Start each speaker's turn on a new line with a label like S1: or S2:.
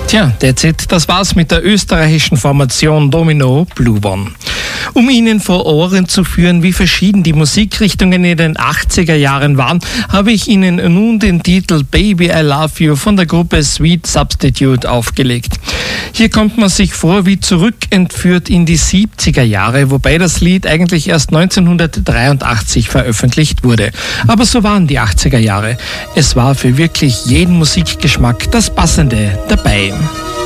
S1: Tja, that's it. Das war's mit der österreichischen Formation Domino Blue One. Um Ihnen vor Ohren zu führen, wie verschieden die Musikrichtungen in den 80er Jahren waren, habe ich Ihnen nun den Titel Baby I Love You von der Gruppe Sweet Substitute aufgelegt. Hier kommt man sich vor wie zurückentführt in die 70er Jahre, wobei das Lied eigentlich erst 1983 veröffentlicht wurde. Aber so waren die 80er Jahre. Es war für wirklich jeden Musikgeschmack das Passende dabei.